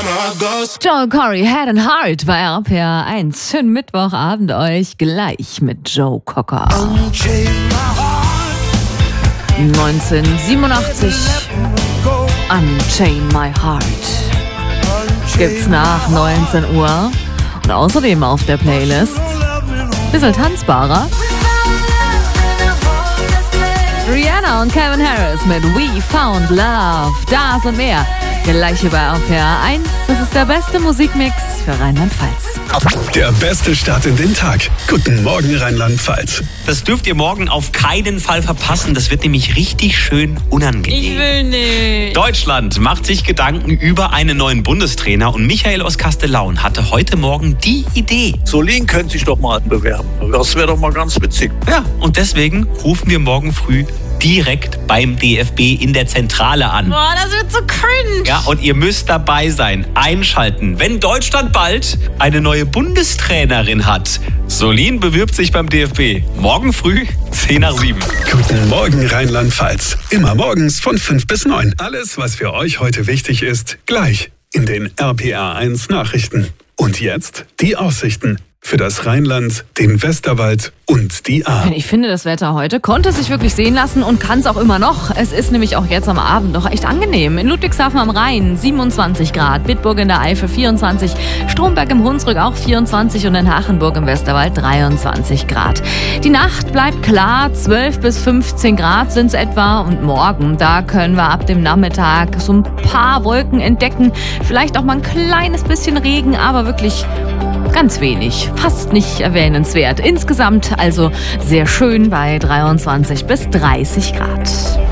Joel Corey, Head and Heart bei RPR 1. Schönen Mittwochabend euch gleich mit Joe Cocker. 1987, Unchain My Heart. Gibt's nach 19 Uhr. Und außerdem auf der Playlist, bisschen tanzbarer, Rihanna und Calvin Harris mit We Found Love. Das und mehr gleich hier bei RPR 1. Das ist der beste Musikmix für Rheinland-Pfalz. Der beste Start in den Tag. Guten Morgen, Rheinland-Pfalz. Das dürft ihr morgen auf keinen Fall verpassen. Das wird nämlich richtig schön unangenehm. Ich will nicht. Deutschland macht sich Gedanken über einen neuen Bundestrainer. Und Michael aus Kastellaun hatte heute Morgen die Idee. Solin könnte sich doch mal bewerben. Das wäre doch mal ganz witzig. Ja, und deswegen rufen wir morgen früh direkt beim DFB in der Zentrale an. Boah, das wird so cringe. Ja, und ihr müsst dabei sein, einschalten, wenn Deutschland bald eine neue Bundestrainerin hat. Solin bewirbt sich beim DFB. Morgen früh, 6:50. Guten Morgen, Rheinland-Pfalz. Immer morgens von 5 bis 9. Alles, was für euch heute wichtig ist, gleich in den RPR 1 Nachrichten. Und jetzt die Aussichten für das Rheinland, den Westerwald und die Ahr. Ich finde, das Wetter heute konnte sich wirklich sehen lassen und kann es auch immer noch. Es ist nämlich auch jetzt am Abend noch echt angenehm. In Ludwigshafen am Rhein 27 Grad, Bitburg in der Eifel 24, Stromberg im Hunsrück auch 24 und in Hachenburg im Westerwald 23 Grad. Die Nacht bleibt klar, 12 bis 15 Grad sind es etwa. Und morgen, da können wir ab dem Nachmittag so ein paar Wolken entdecken. Vielleicht auch mal ein kleines bisschen Regen, aber wirklich ganz wenig, fast nicht erwähnenswert. Insgesamt also sehr schön bei 23 bis 30 Grad.